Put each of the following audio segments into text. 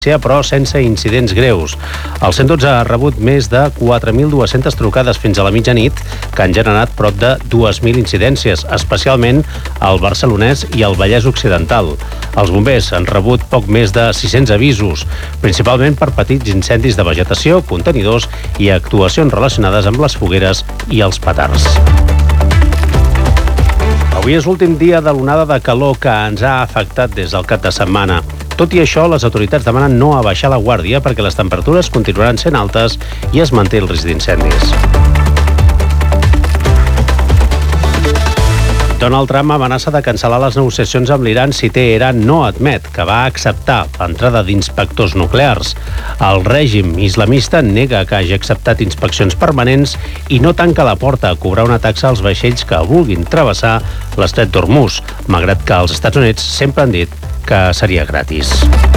però sense incidents greus. El 112 ha rebut més de 4.200 trucades fins a la mitjanit, que han generat prop de 2.000 incidències, especialment al Barcelonès i al Vallès Occidental. Els bombers han rebut poc més de 600 avisos, principalment per petits incendis de vegetació, contenidors i actuacions relacionades amb les fogueres i els petards. Avui és l'últim dia de l'onada de calor que ens ha afectat des del cap de setmana. Tot i això, les autoritats demanen no abaixar la guàrdia perquè les temperatures continuaran sent altes i es manté el risc d'incendis. Donald Trump amenaça de cancel·lar les negociacions amb l'Iran si Teheran no admet que va acceptar l'entrada d'inspectors nuclears. El règim islamista nega que hagi acceptat inspeccions permanents i no tanca la porta a cobrar una taxa als vaixells que vulguin travessar l'estret d'Hormuz, malgrat que els Estats Units sempre han dit que seria gratis.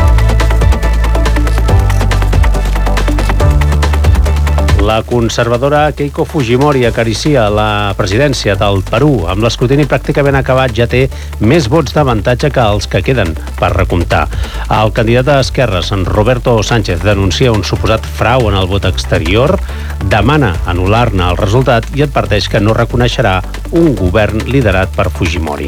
La conservadora Keiko Fujimori acaricia la presidència del Perú. Amb l'escrutini pràcticament acabat ja té més vots d'avantatge que els que queden per recomptar. El candidat d'esquerres, Roberto Sánchez, denuncia un suposat frau en el vot exterior, demana anul·lar-ne el resultat i adverteix que no reconeixerà un govern liderat per Fujimori.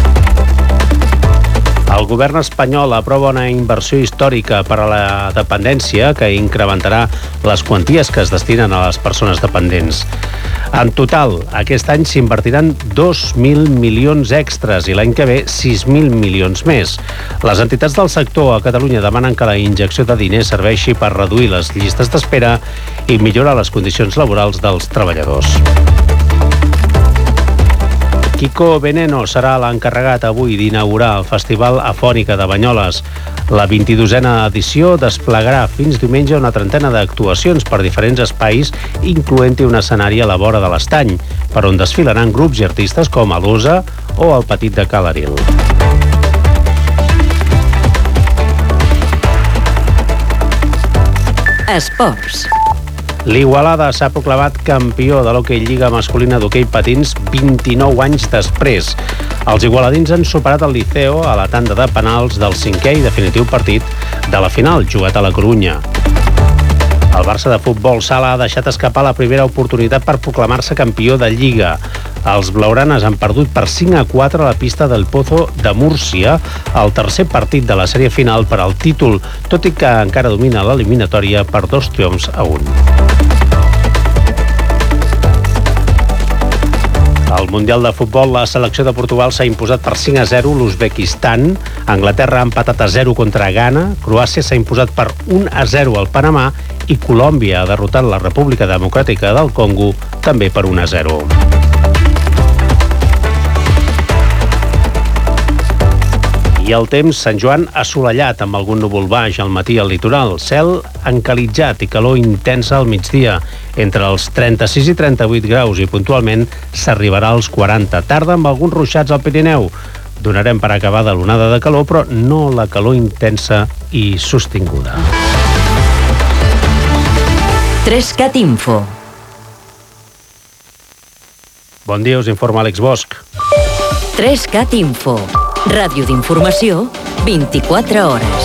El govern espanyol aprova una inversió històrica per a la dependència que incrementarà les quanties que es destinen a les persones dependents. En total, aquest any s'invertiran 2.000 milions extras i l'any que ve 6.000 milions més. Les entitats del sector a Catalunya demanen que la injecció de diners serveixi per reduir les llistes d'espera i millorar les condicions laborals dels treballadors. Kiko Veneno serà l'encarregat avui d'inaugurar el Festival Afònica de Banyoles. La 22a edició desplegarà fins diumenge una trentena d'actuacions per diferents espais, incloent-hi un escenari a la vora de l'Estany, per on desfilaran grups i artistes com Alusa o el Petit de Calaril. Esports. L'Igualada s'ha proclamat campió de l'hoquei Lliga masculina d'hoquei patins 29 anys després. Els igualadins han superat el Liceo a la tanda de penals del 5è i definitiu partit de la final, jugat a la Corunya. El Barça de futbol sala ha deixat escapar la primera oportunitat per proclamar-se campió de Lliga. Els blaugranes han perdut per 5-4 a la pista del Pozo de Múrcia, el tercer partit de la sèrie final per al títol, tot i que encara domina l'eliminatòria per 2 triomfs a 1. Al Mundial de Futbol, la selecció de Portugal s'ha imposat per 5-0 l'Uzbekistan, Anglaterra ha empatat a 0 contra Ghana, Croàcia s'ha imposat per 1-0 al Panamà i Colòmbia ha derrotat la República Democràtica del Congo també per 1-0. I el temps, Sant Joan assolellat amb algun núvol baix al matí al litoral, cel encalitzat i calor intensa al migdia, entre els 36 i 38 graus i puntualment s'arribarà als 40. Tarda amb alguns ruixats al Pirineu. Donarem per acabada l'onada de calor, però no la calor intensa i sostinguda. 3CAT Info. Bon dia, us informa Àlex Bosch. 3CAT Info. Ràdio d'informació, 24 hores.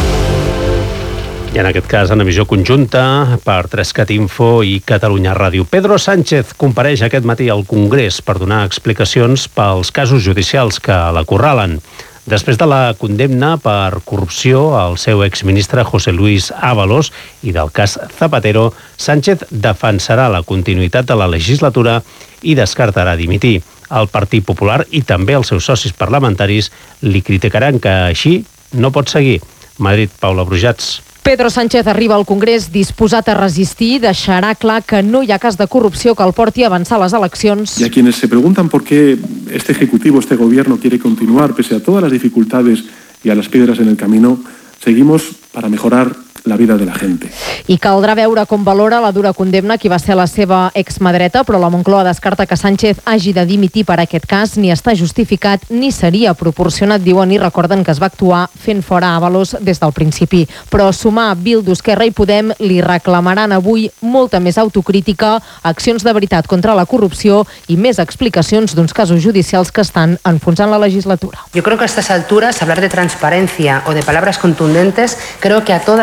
I en aquest cas en emissió conjunta per 3CAT Info i Catalunya Ràdio. Pedro Sánchez compareix aquest matí al Congrés per donar explicacions pels casos judicials que l'acorralen. Després de la condemna per corrupció al seu exministre José Luis Ábalos i del cas Zapatero, Sánchez defensarà la continuïtat de la legislatura i descartarà dimitir. El Partit Popular i també els seus socis parlamentaris li criticaran que així no pot seguir. Madrid, Paula Brujats. Pedro Sánchez arriba al Congrés disposat a resistir, deixarà clar que no hi ha cas de corrupció que el porti a avançar les eleccions. Y a quienes se preguntan por qué este Ejecutivo, este Gobierno quiere continuar pese a todas las dificultades y a las piedras en el camino, seguimos para mejorar la vida de la gente. I caldrà veure com valora la dura condemna qui va ser la seva exmadreta, però la Moncloa descarta que Sánchez hagi de dimitir per aquest cas, ni està justificat ni seria proporcionat, diuen, i recorden que es va actuar fent fora Ábalos des del principi. Però sumar Bildu, Esquerra i Podem li reclamaran avui molta més autocrítica, accions de veritat contra la corrupció i més explicacions d'uns casos judicials que estan enfonsant la legislatura. Yo creo que a estas alturas hablar de transparencia o de palabras contundentes, creo que a todas